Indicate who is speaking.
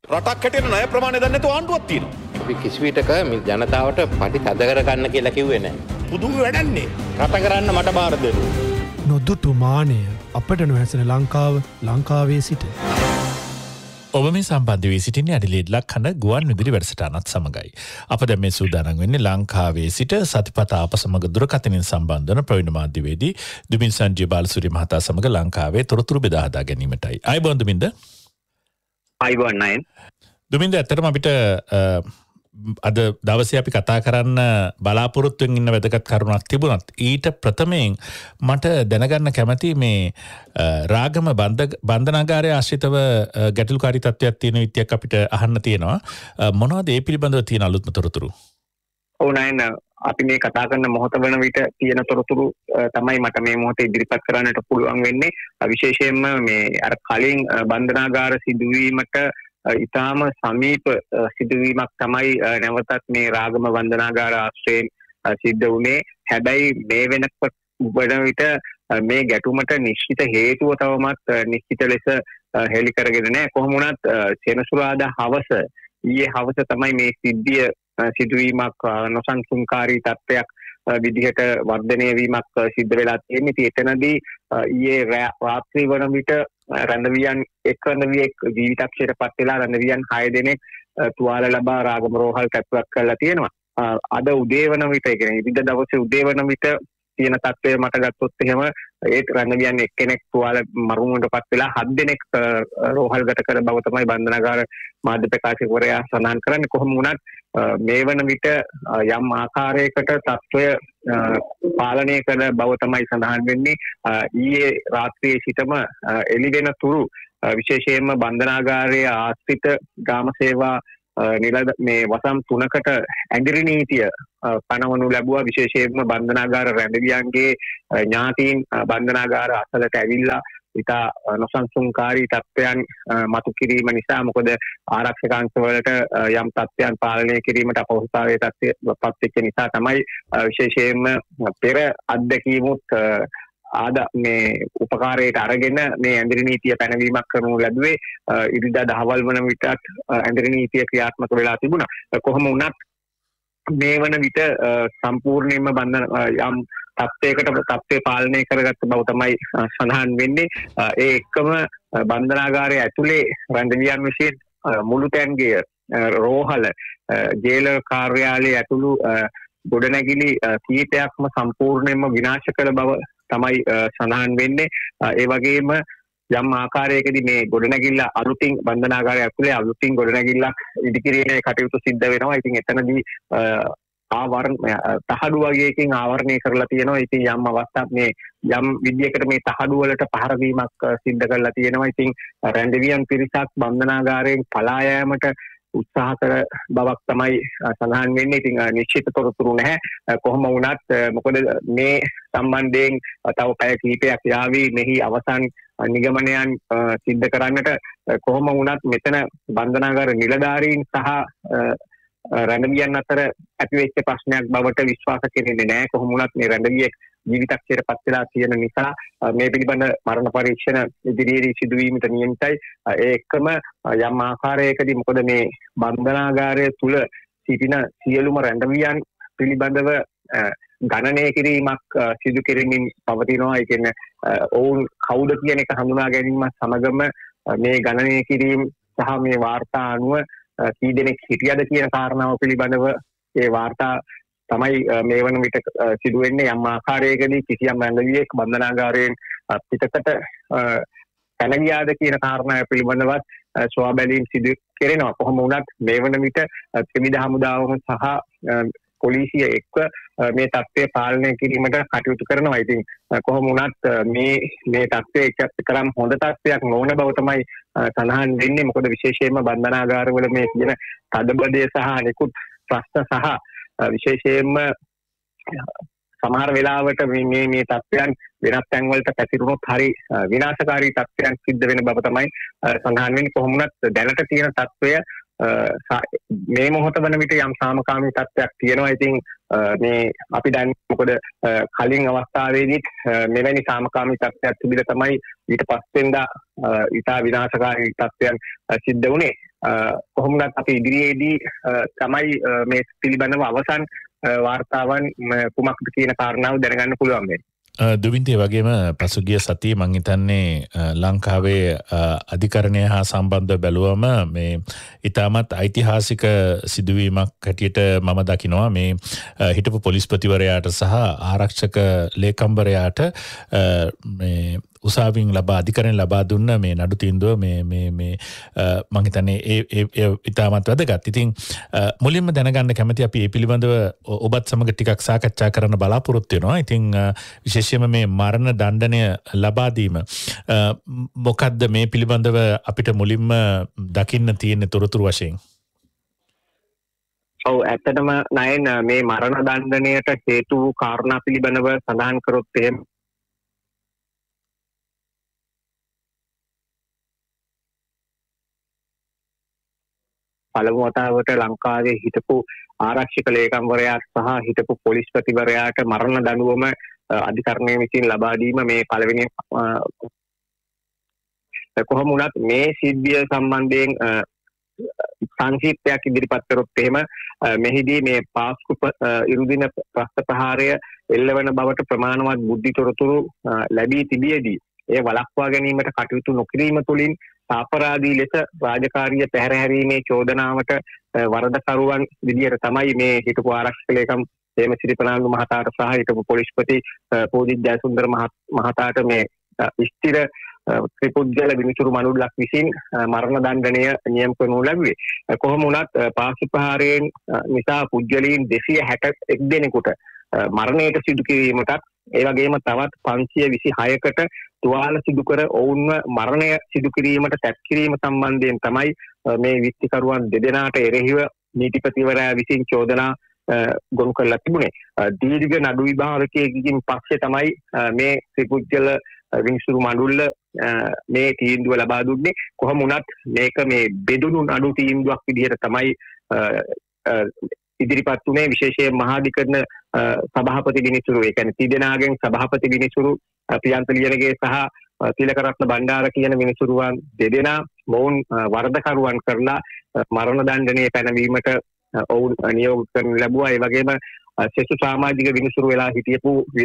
Speaker 1: රටක් හැටියට ණය ප්‍රමාණය දන්නේ නැතුව ආණ්ඩුවක් තියෙනවා.
Speaker 2: අපි කිසි විටක මේ ජනතාවට පටි තද කර ගන්න කියලා කිව්වේ නැහැ.
Speaker 1: පුදුම වැඩන්නේ.
Speaker 2: රට කරන්න මට බාර දෙන්න.
Speaker 3: නොදුටු මානය අපට නොහැසෙන ලංකාව ලංකාවේ සිට.
Speaker 4: ඔබ මේ සම්බන්ධ වී සිටින්නේ ඇඩිලේඩ් ලක්හඬ ගුවන් විදුලි වැඩසටහනත් සමගයි. අප දැන් මේ සූදානම් වෙන්නේ ලංකාවේ සිට සතිපතා අප සමග දුරකථනයෙන් සම්බන්ධ වන ප්‍රවීණ මාධ්‍යවේදී දුමින් සංජය බාලසූරිය මහතා සමග ලංකාවේ තොරතුරු බෙදා හදා ගැනීමටයි. අයබෝන් දුමින්ද.
Speaker 5: අයබෝන් නයන්.
Speaker 4: දුමින්ද ඇත්තටම අපිට අද දවසේ අපි කතා කරන්න බලාපොරොත්තුවෙන් ඉන්න වැදගත් කරුණක් තිබුණත් ඊට ප්‍රථමයෙන් මට දැනගන්න කැමති මේ රාගම බන්ධනාගාරය ආශ්‍රිතව ගැටලුකාරී තත්ත්වයක් තියෙන විදියක් අපිට අහන්න තියෙනවා. මොනවද ඒ පිළිබඳව තියෙන අලුත්ම තොරතුරු?
Speaker 5: ඔව් නයන්, අපි මේ කතා කරන මොහොත වන විට තියෙන තොරතුරු තමයි මට මේ මොහොතේ ඉදිරිපත් කරන්නට පුළුවන් වෙන්නේ. විශේෂයෙන්ම මේ අර කලින් බන්ධනාගාර සිදුවීමට ඉතාම සමීප සිදුවීමක් තමයි නැවතත් මේ රාගම වන්දනාගාර ආශ්‍රයෙන් සිද්ධ වුණේ. හැබැයි මේ වෙන විට මේ ගැටුමට නිශ්චිත හේතුව තවමත් නිශ්චිත ලෙස හෙළි කරගෙන නැහැ. කොහොම වුණත් සෙනසුරාදා හවස ඊයේ හවස තමයි මේ සිද්ධිය සිදුවීමක් නොසන්සුන්කාරී තත්ත්වයක් විදිහට වර්ධනය වීමක් සිද්ධ වෙලා තියෙන්නේ. ඉතින් එතනදී ඊයේ රාත්‍රී වන විට රැඳවියන් එක් රැඳවියෙක් ජීවිතක්ෂයට පත් වෙලා රැඳවියන් 6 දෙනෙක් තුවාල ලබා රාගම රෝහල් කැපුවක් කරලා තියෙනවා. අද උදේ වන විට ඒ කියන්නේ ඉදිරිය දවසේ උදේ වන විට තියෙන තත්ත්වය මට ගත්තොත් එහෙම ඒත් රැඳවියන් එක්කෙනෙක් තුවාල මරුමුවට පත් වෙලා 7 දෙනෙක් රෝහල්ගත කර බව තමයි බන්ධනාගාර මාධ්‍ය ප්‍රකාශකවරයා සඳහන් කරන්නේ. කොහොම වුණත් මේ වන විට යම් ආකාරයකට තත්ත්වය පාලනය කරන බව තමයි සඳහන් වෙන්නේ. ඊයේ රාත්‍රියේ සිටම එළි වෙන තුරු විශේෂයෙන්ම බන්ධනාගාරයේ ආශ්‍රිත ග්‍රාම සේවා මේ වසම් 3කට ඇඟිලි නීතිය පනවනු ලැබුවා. විශේෂයෙන්ම බන්ධනාගාර රැඳවියන්ගේ ඥාතීන් බන්ධනාගාර අසලට ඇවිල්ලා ඉතා නොසන්සුන්කාරී තත්ත්වයන් මතු කිරීම නිසා, මොකද ආරක්ෂක අංශවලට යම් තත්ත්වයන් පාලනය කිරීමට අපහසුතාවයේ තත්ත්වපත් වෙච්ච නිසා තමයි විශේෂයෙන්ම පෙර අත්දැකීමුත් මේ උපකාරයට අරගෙන මේ ඇඳිරි නීතිය පැනවීමක් කරනු ලැබුවේ. ඉරිදා දහවල් වන විටත් ඇඳිරි නීතිය ක්‍රියාත්මක වෙලා තිබුණා. කොහොම වුණත් මේ වන විට සම්පූර්ණයෙන්ම යම් තත්ත්වය පාලනය කරගත්ත බව තමයි සඳහන් වෙන්නේ. ඒ එක්කම බන්ධනාගාරය ඇතුලේ රැඳවියන් විසින් මුළු තැන්ගේ රෝහල ජේල කාර්යාලය ඇතුළු ගොඩනැගිලි කීපයක්ම සම්පූර්ණයෙන්ම විනාශ කළ බව තමයි සඳහන් වෙන්නේ. ඒ වගේම යම් ආකාරයකදී මේ ගොඩනැගිල්ල අලුතින් බන්ධනාගාරය ඇතුලේ අලුතින් ගොඩනැගිල්ලක් ඉදිකිරීමේ කටයුතු සිද්ධ වෙනවා. ඉතින් එතනදී තහඩු වගේකින් ආවරණය කරලා තියෙනවා. ඉතින් යම් අවස්ථාවක් මේ යම් විදියකට මේ තහඩු වලට පහර දීමක් සිද්ධ කරලා තියෙනවා. ඉතින් රැඳවියන් පිරිසක් බන්ධනාගාරයෙන් පලා යාමට උත්සාහ කර බවක් තමයි සඳහන් වෙන්නේ. ඉතින් නිශ්චිත තොරතුරු නැහැ. කොහොම වුණත් මොකද මේ සම්බන්ධයෙන් තව පැය කිහිපයක් යාවි මෙහි අවසන් නිගමනයන් සිද්ධ කරන්නට. කොහොම වුණත් මෙතන බන්ධනාගාර නිලධාරීන් සහ රැඳවියන් අතර ඇතිවෙච්ච ප්‍රශ්නයක් බවට විශ්වාස කෙරෙන්නේ නැහැ. කොහොම වුණත් මේ රැඳවියෙක් ජීවිතක්ෂයට පත් වෙලා තියෙන නිසා මේ පිළිබඳ මරණ පරීක්ෂණ ඉදිරියේදී සිදුවීමට නියමිතයි. ඒ එක්කම යම් ආකාරයකදී මොකද මේ බන්ධනාගාරය තුල සිටින සියලුම රැඳවියන් පිළිබඳව ගණනය කිරීමක් සිදු කෙරෙමින් පවතිනවා. ඒ කියන්නේ ඔවුන් කවුද කියන එක හඳුනා ගැනීමත් සමගම මේ ගණනය කිරීම සහ මේ වාර්තා අනුව කී දෙනෙක් හිටියද කියන කාරණාව පිළිබඳව ඒ වාර්තා තමයි මේ වන විට සිදු වෙන්නේ. යම් ආකාරයකදී කිසියම් රැඳවියෙක් බන්ධනාගාරයෙන් පිටකට පැන ගියාද කියන කාරණාව පිළිබඳවත් සොයා බැලීම් සිදු කෙරෙනවා. කොහොම වුණත් මේ වන විට ත්‍රිවිධ හමුදාවම සහ පොලිසිය එක්ක මේ තත්ත්වය පාලනය කිරීමට කටයුතු කරනවා. ඉතින් කොහොම වුණත් මේ තත්ත්වය එකතරම් හොඳ තත්ත්වයක් නොවන බව තමයි සඳහන් වෙන්නේ. මොකද විශේෂයෙන්ම බන්ධනාගාරවල මේ කියන තදබදය සහ අනෙකුත් ප්‍රශ්න සහ විශේෂයෙන්ම සමහර වෙලාවට මේ තත්ත්වයන් වෙනත් තැන්වලට පැතිරුණොත් හරි විනාශකාරී තත්ත්වයන් සිද්ධ වෙන බව තමයි සඳහන් වෙන්නේ. කොහොම වුණත් දැනට තියෙන තත්ත්වය මේ මොහොත වන විට යම් සාමකාමී තත්ත්වයක් තියෙනවා. ඉතින් මේ අපි දැන් මොකද කලින් අවස්ථාවේදීත් මෙවැනි සාමකාමී තත්ත්වයක් තිබිලා තමයි ඊට පස්සෙන්දා ඉතා විනාශකාරී තත්ත්වයන් සිද්ධ වුණේ. කොහොමවත් අපි ඉදිරියේදී තමයි මේ පිළිබඳව අවසන් වාර්තාවන් කුමක්ද කියන කාරණාව දැනගන්න පුළුවන් වෙන්නේ.
Speaker 4: දුවින්තේ වගේම පසුගිය සතියේ මං හිතන්නේ ලංකාවේ අධිකරණය හා සම්බන්ධ බැලුවම මේ ඉතාමත් ඓතිහාසික සිදුවීමක් හැටියට මම දකිනවා මේ හිටපු පොලිස්පතිවරයාට සහ ආරක්ෂක ලේකම්වරයාට මේ උසාවියෙන් ලබා අධිකරණයෙන් ලබා දුන්න මේ නඩු තීන්දුව මේ මං හිතන්නේ ඒ ඉතාමත් වැදගත්. ඉතින් මුලින්ම දැනගන්න කැමති අපි මේ පිළිබඳව ඔබත් සමග ටිකක් සාකච්ඡා කරන්න බලාපොරොත්තු වෙනවා. ඉතින් විශේෂයෙන්ම මේ මරණ දණ්ඩනය ලබා දීම මොකද්ද මේ පිළිබඳව අපිට මුලින්ම දකින්න තියෙන තොරතුරු වශයෙන්?
Speaker 5: ඔව් ඇත්තටම නයන් මේ මරණ දණ්ඩනයට හේතු වූ කාරණා පිළිබඳව සඳහන් කරොත් එහෙම පළමු වතාවට ලංකාවේ හිටපු ආරක්ෂක ලේකම්වරයා සහ හිටපු පොලිස්පතිවරයාට මරණ දඬුවම අධිකරණය විසින් ලබා දීම මේ පළවෙනි කොහොම වුණත් මේ සිද්ධිය සම්බන්ධයෙන් සංක්ෂිප්තයක් ඉදිරිපත් කරොත් එහෙම මෙහිදී මේ පාස්කු ඉරුදින ප්‍රස්ත ප්‍රහාරය එල්ලවන බවට ප්‍රමාණවත් බුද්ධි තොරතුරු ලැබී තිබියදී ඒ වළක්වා ගැනීමට කටයුතු නොකිරීම තුළින් සාපරාධී ලෙස රාජකාරිය පැහැර හැරීමේ චෝදනාවට වරදකරුවන් විදියට තමයි මේ හිටපු ආරක්ෂක ලේකම් හේමසිරි ප්‍රනාන්දු මහතාට සහ හිටපු පොලිස්පති පූජිත් ජයසුන්දර මහතාට මේ ස්ථිර ත්‍රිපුද්ගල විනිසුරු මනුල්ලක් විසින් මරණ දණ්ඩනය නියම කරනු ලැබුවේ. කොහොම වුණත් පාසු ප්‍රහාරයෙන් නිසා පුද්ගලයන් 261 දෙනෙකුට මරණයට සිදු කිරීමටත් ඒ වගේම තවත් 526කට තුවාල සිදු කර ඔවුන්ව මරණය සිදු කිරීමට තැත් කිරීම සම්බන්ධයෙන් තමයි මේ විත්තිකරුවන් දෙදෙනාට එරෙහිව නීතිපතිවරයා විසින් චෝදනා ගොනු කරලා තිබුණේ. දීර්ඝ නඩු විභාගයකින් පස්සේ තමයි මේ ත්‍රිපුද්ගල විනිසුරු මඬුල්ල මේ තීන්දුව ලබා දුන්නේ. කොහොම වුණත් මේක මේ බෙදුණු නඩු තීන්දුවක් විදිහට තමයි ඉදිරිපත් වුණේ. විශේෂයෙන් මහාධිකරණ සභාපති විනිසුරු ඒ කියන්නේ තිදෙනාගෙන් සභාපති විනිසුරු ප්‍රියන්ත ලියනගේ සහ තිලකරත්න බණ්ඩාර කියන විනිසුරුවන් දෙදෙනා මොවුන් වරදකරුවන් කරලා මරණ දණ්ඩනය පැනවීමට ඔවුන් නියෝග කරනු ලැබුවා. ඒ වගේම සෙසු සමාජික විනිසුරු වෙලා හිටියපු